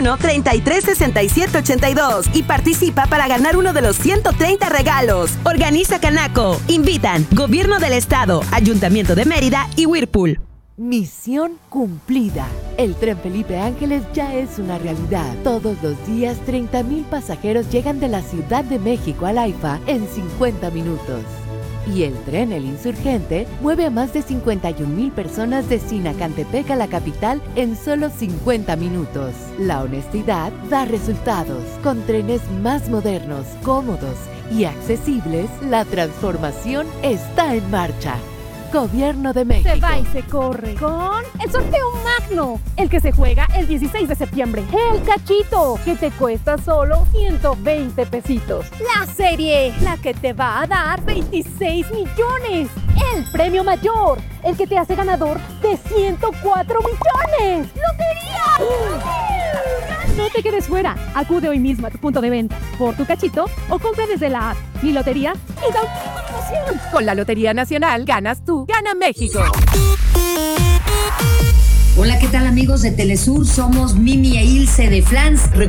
481-336782 y participa para ganar uno de los 130 regalos. Organiza Canaco. Invitan Gobierno del Estado, Ayuntamiento de Mérida y Whirlpool. Misión cumplida. El Tren Felipe Ángeles ya es una realidad. Todos los días 30,000 pasajeros llegan de la Ciudad de México al AIFA en 50 minutos. Y el tren El Insurgente mueve a más de 51,000 personas de Sinacantepec a la capital en solo 50 minutos. La honestidad da resultados. Con trenes más modernos, cómodos y accesibles, la transformación está en marcha. Gobierno de México. Se va y se corre con el sorteo magno, el que se juega el 16 de septiembre. El cachito, que te cuesta solo 120 pesitos. La serie, la que te va a dar 26 millones. El premio mayor, el que te hace ganador de 104 millones. ¡Lotería! No te quedes fuera. Acude hoy mismo a tu punto de venta por tu cachito o compra desde la app Mi Lotería y da un kilo de emoción. Con la Lotería Nacional ganas tú, gana México. Hola, ¿qué tal amigos de Telesur? Somos Mimi e Ilse de Flans.